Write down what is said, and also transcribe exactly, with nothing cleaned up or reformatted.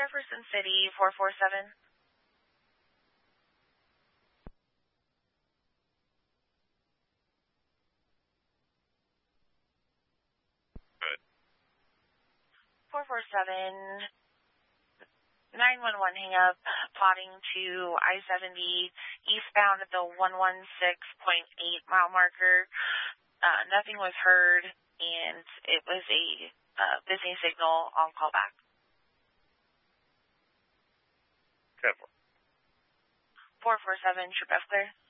Jefferson City, four four seven. Good. four four seven, nine one one hang up, plotting to I seventy, eastbound at the one one six point eight mile marker. Uh, nothing was heard, and it was a uh, busy signal on callback. ten four. four four seven, Trip F clear.